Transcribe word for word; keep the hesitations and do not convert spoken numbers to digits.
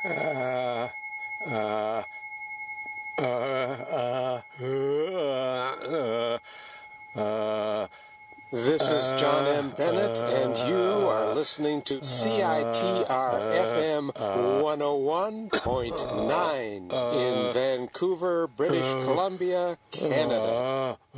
Uh, uh, uh, uh, uh, uh, This is John M. Bennett, and you are listening to C I T R F M one oh one point nine in Vancouver, British Columbia, Canada.